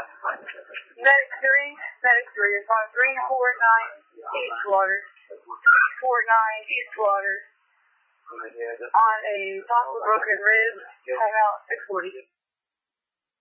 Medic 3 is on 349 Eastwater. 349 Eastwater. On a possible broken rib, come out 640.